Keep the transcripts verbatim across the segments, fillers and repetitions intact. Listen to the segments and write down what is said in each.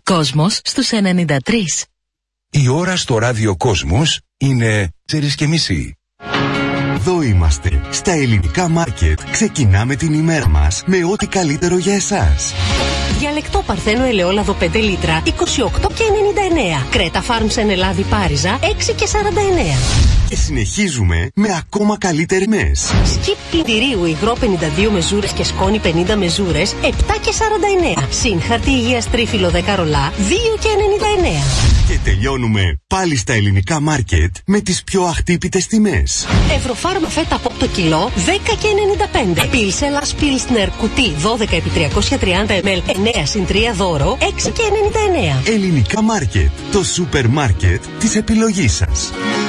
Κόσμος στους ενενήντα τρία. Η ώρα στο ράδιο Κόσμος είναι τέσσερις και μισή. Εδώ είμαστε, στα ελληνικά μάρκετ. Ξεκινάμε την ημέρα μας με ό,τι καλύτερο για εσάς. Διαλεκτό Παρθένο ελαιόλαδο πέντε λίτρα, είκοσι οκτώ και ενενήντα εννέα. Κρέτα Φάρμς εν Ελλάδη Πάριζα, έξι και σαράντα εννέα. Και συνεχίζουμε με ακόμα καλύτερες τιμές. Σκιπ πλυντηρίου υγρό πενήντα δύο μεζούρες και σκόνη πενήντα μεζούρες, επτά και σαράντα εννέα. Συν χαρτί υγείας τρίφυλλο δέκα ρολά, δύο και ενενήντα εννέα. Και τελειώνουμε πάλι στα ελληνικά μάρκετ με τις πιο αχτύπητες τιμές. Ευρωφάρμα φέτα από το κιλό, δέκα και ενενήντα πέντε. Πίλσελας Πίλσνερ κουτί δώδεκα επί τριακόσια τριάντα μιλιλίτρα, εννέα συν τρία δώρο, έξι και ενενήντα εννέα. Ελληνικά μάρκετ, το σούπερ μάρκετ της επιλογής σας.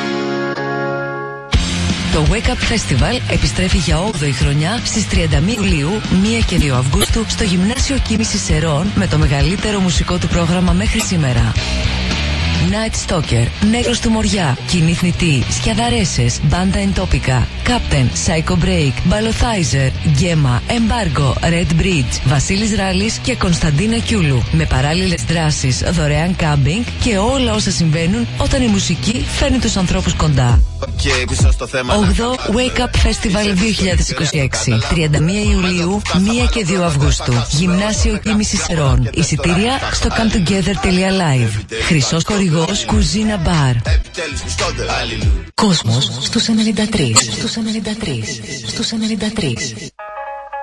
Το Wake Up Festival επιστρέφει για όγδοη χρονιά στις τριάντα μία Ιουλίου, μία και δύο Αυγούστου στο Γυμνάσιο Κίνησης Σερών με το μεγαλύτερο μουσικό του πρόγραμμα μέχρι σήμερα. Night Stalker, Νέγρος του Μοριά, Κοινή Θνητή, Σκιαδαρέσες, Μπάντα Εντόπικα, Captain, Psycho Break, Balothizer, Γκέμα, Embargo, Red Bridge, Βασίλης Ράλης και Κωνσταντίνα Κιούλου. Με παράλληλες δράσεις, δωρεάν κάμπινγκ και όλα όσα συμβαίνουν όταν η μουσική φέρνει τους ανθρώπους κοντά. όγδοο Wake Up Festival δύο χιλιάδες είκοσι έξι, τριάντα μία Ιουλίου, μία και δύο Αυγούστου. Γυμνάσιο Κίνησης Σερών. Εισιτήρια στο cometogether τελεία live. Χρυσός χορηγός Κουζίνα Μπαρ. Κόσμος στους ενενήντα τρία. Στους ενενήντα τρία. Στους ενενήντα τρία.